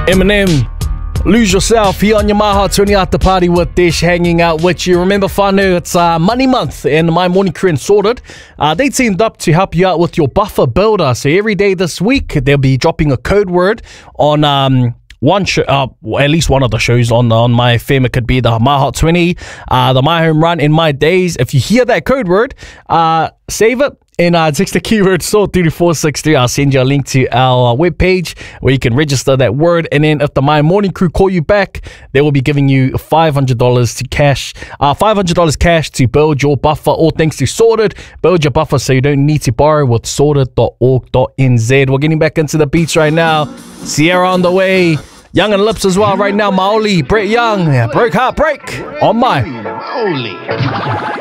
Eminem, Lose Yourself here on your My Heart 20 After Party with Dish, hanging out with you. Remember, whānau, it's Money Month and my morning crew and Sorted. They teamed up to help you out with your buffer builder. So every day this week, they'll be dropping a code word on one show, at least one of the shows on my FM. It could be the My Heart 20, the My Home Run, in My Days. If you hear that code word, save it and text the keyword SORT 3463. I'll send you a link to our webpage where you can register that word. And then if the My Morning Crew call you back, they will be giving you $500 to cash, $500 cash to build your buffer. All thanks to Sorted. Build your buffer so you don't need to borrow with sorted.org.nz. We're getting back into the beats right now. Sierra on the way. Young and Lips as well right now. Maoli, Brett Young, Broke Heartbreak on my.